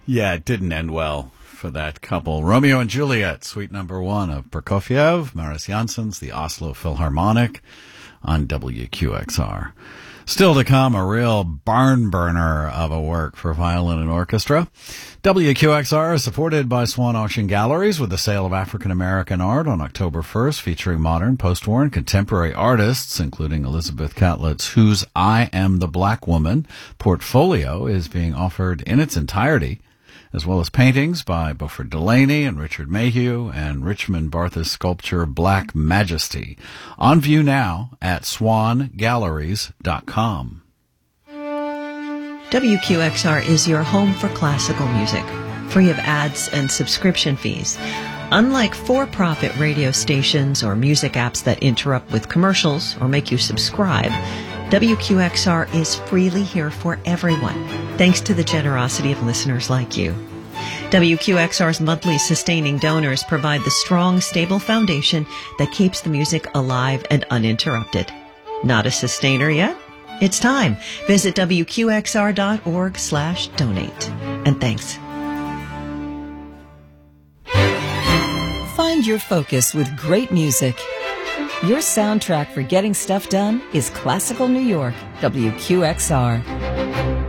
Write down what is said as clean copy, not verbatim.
Yeah, it didn't end well for that couple. Romeo and Juliet, suite number 1 of Prokofiev, Maris Janssens, the Oslo Philharmonic on WQXR. Still to come, a real barn burner of a work for violin and orchestra. WQXR is supported by Swan Auction Galleries with the sale of African American art on October 1st, featuring modern, post-war, and contemporary artists, including Elizabeth Catlett's Whose I Am the Black Woman portfolio is being offered in its entirety, as well as paintings by Beaufort Delaney and Richard Mayhew and Richmond Barthas sculpture Black Majesty. On view now at swangalleries.com. WQXR is your home for classical music, free of ads and subscription fees. Unlike for-profit radio stations or music apps that interrupt with commercials or make you subscribe, WQXR is freely here for everyone, thanks to the generosity of listeners like you. WQXR's monthly sustaining donors provide the strong, stable foundation that keeps the music alive and uninterrupted. Not a sustainer yet? It's time. Visit WQXR.org/donate. And thanks. Find your focus with great music. Your soundtrack for getting stuff done is Classical New York, WQXR.